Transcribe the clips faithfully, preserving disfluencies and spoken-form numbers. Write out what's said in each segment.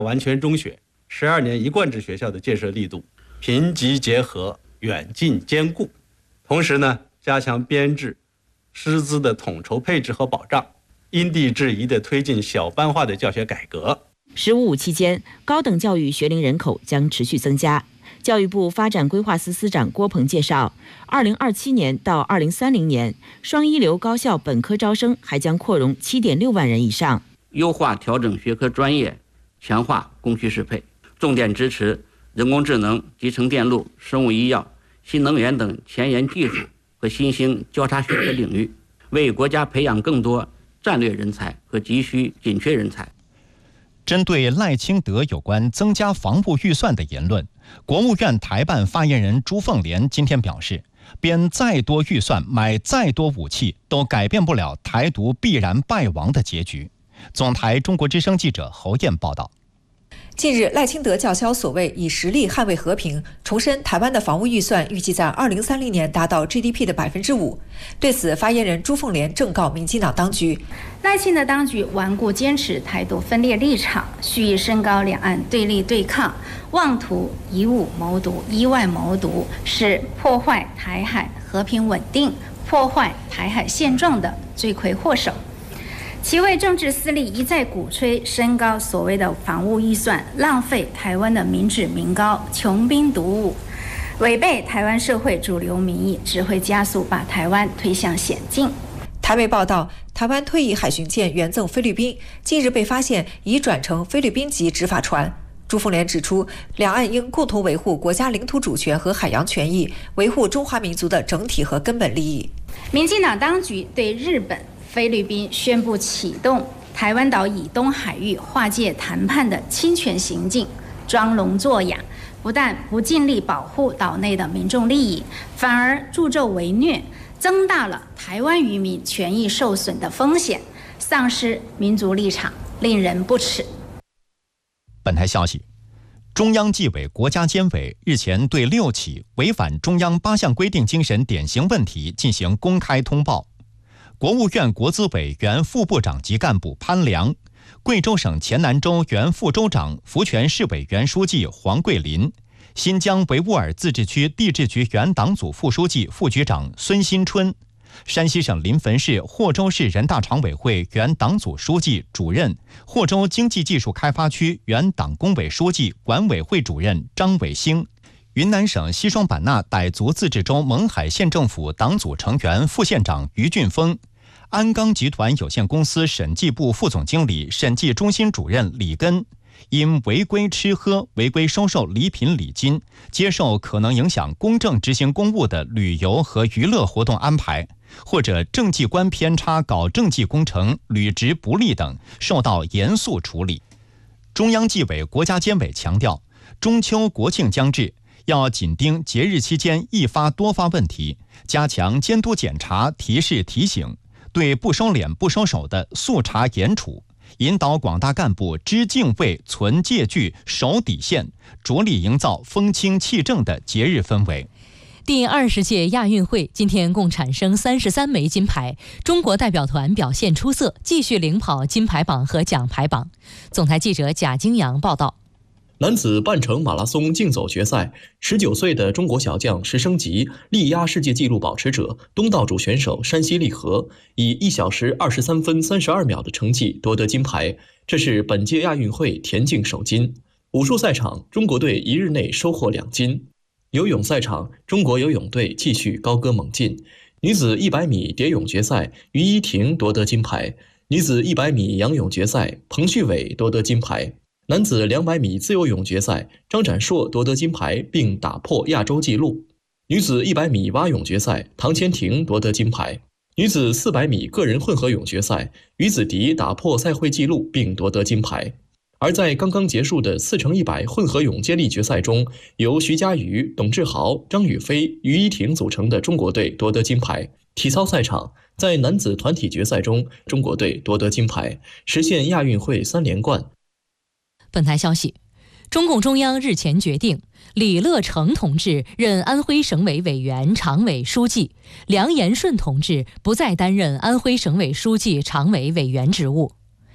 完全中学十二年一贯制学校的建设力度，贫瘠结合，远近兼顾。同时呢，加强编制、师资的统筹配置和保障，因地制宜地推进小班化的教学改革。 十五五期间，高等教育学龄人口将持续增加。教育部发展规划司司长郭鹏介绍，二零二七年到二零三零年，双一流高校本科招生还将扩容七点六万人以上。 优化调整学科专业，强化供需适配，重点支持人工智能、集成电路、生物医药、新能源等前沿技术和新兴交叉学科领域，为国家培养更多战略人才和急需紧缺人才。 针对赖清德有关增加防务预算的言论，国务院台办发言人朱凤莲今天表示，编再多预算买再多武器，都改变不了台独必然败亡的结局。总台中国之声记者侯燕报道。 近日，赖清德叫嚣所谓以实力捍卫和平，重申台湾的防务预算预计在二零三零年达到 G D P 的百分之五。对此，发言人朱凤莲正告民进党当局， 赖清德当局顽固坚持台独分裂立场，蓄意升高两岸对立对抗，妄图以武谋独、以外谋独，是破坏台海和平稳定、破坏台海现状的罪魁祸首。其为政治私利一再鼓吹升高所谓的防务预算，浪费台湾的民脂民膏，穷兵黩武，违背台湾社会主流民意，只会加速把台湾推向险境。 台媒报道，台湾退役海巡舰援赠菲律宾，近日被发现已转成菲律宾籍执法船。朱凤莲指出，两岸应共同维护国家领土主权和海洋权益，维护中华民族的整体和根本利益。 民进党当局对日本、菲律宾宣布启动台湾岛以东海域划界谈判的侵权行径，装聋作哑，不但不尽力保护岛内的民众利益，反而助纣为虐，增大了台湾渔民权益受损的风险，丧失民族立场，令人不齿。 本台消息，中央纪委国家监委日前对六起违反中央八项规定精神典型问题进行公开通报。国务院国资委原副部长级干部潘良，贵州省黔南州原副州长、福泉市委原书记黄桂林，新疆维吾尔自治区地质局原党组副书记、副局长孙新春，山西省临汾市霍州市人大常委会原党组书记、主任，霍州经济技术开发区原党工委书记、管委会主任张伟兴，云南省西双版纳傣族自治州勐海县政府党组成员、副县长于俊峰，鞍钢集团有限公司审计部副总经理、审计中心主任李根，因违规吃喝、违规收受礼品礼金，接受可能影响公正执行公务的旅游和娱乐活动安排，或者政绩观偏差搞政绩工程、履职不力等，受到严肃处理。中央纪委国家监委强调，中秋国庆将至，要紧盯节日期间易发多发问题，加强监督检查、提示提醒，对不收敛不收手的速查严处，引导广大干部知敬畏、存戒惧、守底线，着力营造风清气正的节日氛围。 第二十届亚运会今天共产生三十三枚金牌，中国代表团表现出色，继续领跑金牌榜和奖牌榜。总台记者贾京阳报道。 男子半程马拉松竞走决赛，十九岁的中国小将石生吉力压世界纪录保持者东道主选手山西利和，以一小时二十三分三十二秒的成绩夺得金牌，这是本届亚运会田径首金。武术赛场，中国队一日内收获两金。游泳赛场，中国游泳队继续高歌猛进。女子一百米蝶泳决赛，于依婷夺得金牌；女子一百米仰泳决赛，彭旭伟夺得金牌。男子两百米自由泳决赛，张展硕夺得金牌并打破亚洲纪录。女子一百米蛙泳决赛，唐千婷夺得金牌。女子四百米个人混合泳决赛，于子迪打破赛会纪录并夺得金牌。而在刚刚结束的四乘一百混合泳接力决赛中，由徐嘉余、董志豪、张雨霏、于依婷组成的中国队夺得金牌。体操赛场，在男子团体决赛中，中国队夺得金牌，实现亚运会三连冠。 本台消息，中共中央日前决定，李乐成同志任安徽省委委员、常委书记，梁延顺同志不再担任安徽省委书记、常委委员职务。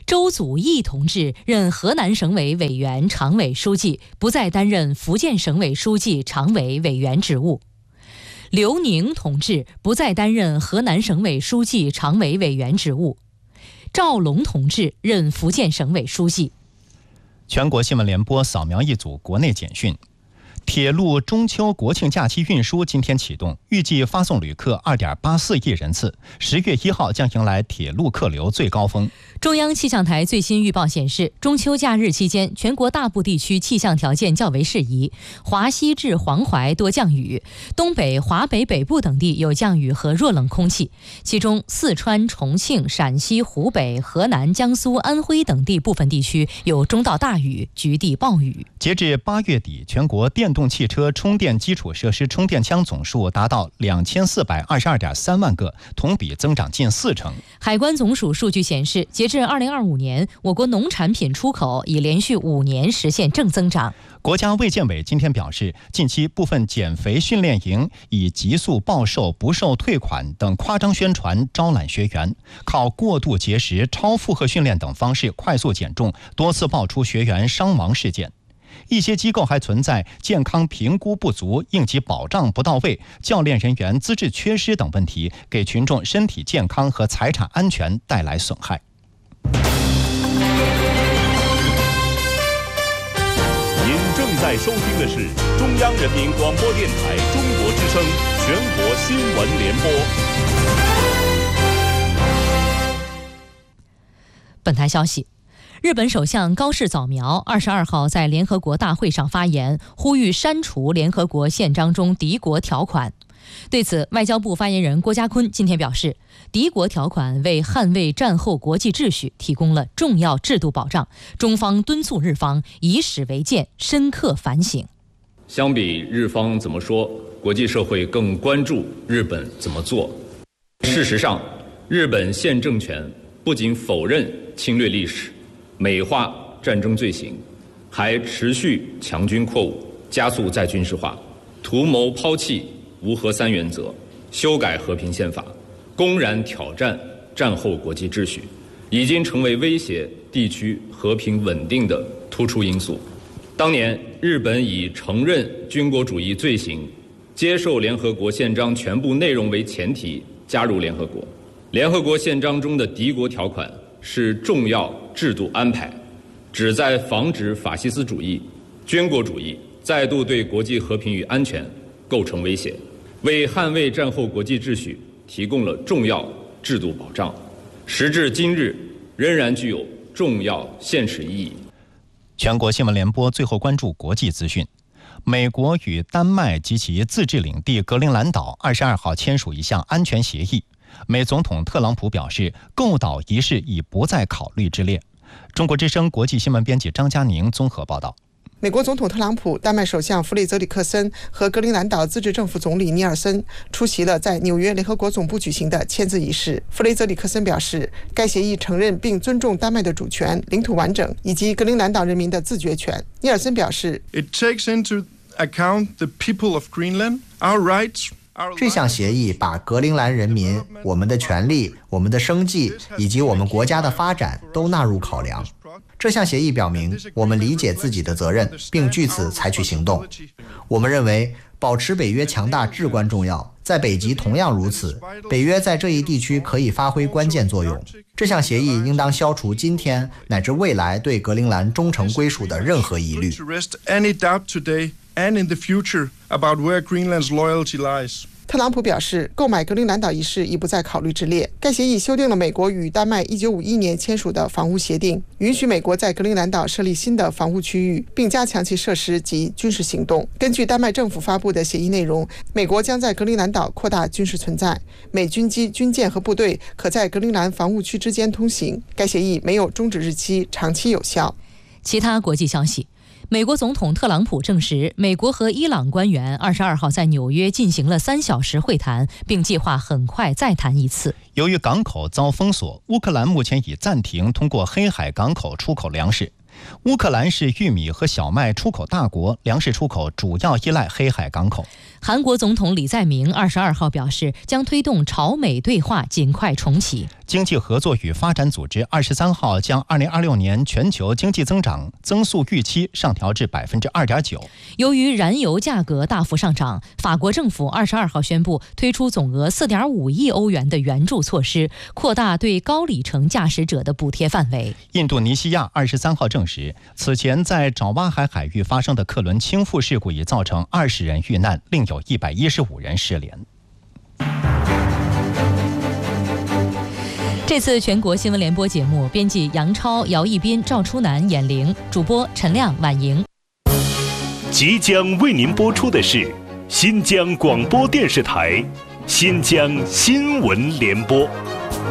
周祖义同志任河南省委委员常委书记，不再担任福建省委书记常委委员职务。刘宁同志不再担任河南省委书记常委委员职务。赵龙同志任福建省委书记。 全国新闻联播扫描一组国内简讯。铁路中秋国庆假期运输今天启动，预计发送旅客 二点八四亿人次。十月一号将迎来铁路客流最高峰。 中央气象台最新预报显示，中秋假日期间，全国大部地区气象条件较为适宜，华西至黄淮多降雨，东北、华北北部等地有降雨和弱冷空气，其中四川、重庆、陕西、湖北、河南、江苏、安徽等地部分地区有中到大雨，局地暴雨。 截至八月底，全国电动汽车充电基础设施充电枪总数达到两千四百二十二点三万个，同比增长近四成。 海关总署数据显示，截至二零二五年，我国农产品出口已连续五年实现正增长。 国家卫健委今天表示，近期部分减肥训练营以极速暴瘦、不受退款等夸张宣传招揽学员，靠过度节食、超负荷训练等方式快速减重，多次爆出学员伤亡事件。一些机构还存在健康评估不足、应急保障不到位、教练人员资质缺失等问题，给群众身体健康和财产安全带来损害。 您正在收听的是中央人民广播电台中国之声全国新闻联播。 本台消息，日本首相高市早苗二十二号在联合国大会上发言，呼吁删除联合国宪章中敌国条款。对此，外交部发言人郭家坤今天表示，敌国条款为捍卫战后国际秩序提供了重要制度保障，中方敦促日方以史为鉴，深刻反省。 相比日方怎么说，国际社会更关注日本怎么做。事实上，日本现政权不仅否认侵略历史、美化战争罪行，还持续强军扩武，加速再军事化，图谋抛弃无核三原则，修改和平宪法，公然挑战战后国际秩序，已经成为威胁地区和平稳定的突出因素。当年日本以承认军国主义罪行、接受联合国宪章全部内容为前提加入联合国。联合国宪章中的敌国条款是重要制度安排，旨在防止法西斯主义、军国主义再度对国际和平与安全构成威胁，为捍卫战后国际秩序提供了重要制度保障，时至今日仍然具有重要现实意义。 全国新闻联播最后关注国际资讯。美国与丹麦及其自治领地格陵兰岛二十二号签署一项安全协议。美总统特朗普表示，购岛一事已不在考虑之列。中国之声国际新闻编辑张佳宁综合报道。 美国总统特朗普、丹麦首相弗雷泽里克森和格陵兰岛自治政府总理尼尔森出席了在纽约联合国总部举行的签字仪式。弗雷泽里克森表示，该协议承认并尊重丹麦的主权、领土完整以及格陵兰岛人民的自决权。尼尔森表示 ，It takes into account the people of Greenland, our rights. 这项协议把格陵兰人民、我们的权利、我们的生计以及我们国家的发展都纳入考量。这项协议表明，我们理解自己的责任，并据此采取行动。我们认为，保持北约强大至关重要，在北极同样如此。北约在这一地区可以发挥关键作用。这项协议应当消除今天乃至未来对格陵兰忠诚归属的任何疑虑。 And in the future about where Greenland's loyalty lies. 特朗普表示，购买格陵兰岛一事已不在考虑之列。该协议修订了美国与丹麦一九五一年签署的防务协定，允许美国在格陵兰岛设立新的防务区域，并加强其设施及军事行动。根据丹麦政府发布的协议内容，美国将在格陵兰岛扩大军事存在，美军机、军舰和部队可在格陵兰防务区之间通行。该协议没有终止日期，长期有效。 其他国际消息。美国总统特朗普证实，美国和伊朗官员二十二号在纽约进行了三小时会谈，并计划很快再谈一次。 由于港口遭封锁，乌克兰目前已暂停通过黑海港口出口粮食。乌克兰是玉米和小麦出口大国，粮食出口主要依赖黑海港口。 韩国总统李在明二十二号表示，将推动朝美对话尽快重启。 经济合作与发展组织二十三号将二零二六年全球经济增长增速预期上调至百分之二点九。 由于燃油价格大幅上涨，法国政府二十二号宣布推出总额四点五亿欧元的援助措施，扩大对高里程驾驶者的补贴范围。 印度尼西亚二十三号证实，此前在爪哇海海域发生的客轮倾覆事故已造成二十人遇难，另有一百一十五人失联。 这次全国新闻联播节目，编辑杨超、姚一斌、赵初南、闫玲，主播陈亮、婉莹。 即将为您播出的是新疆广播电视台新疆新闻联播。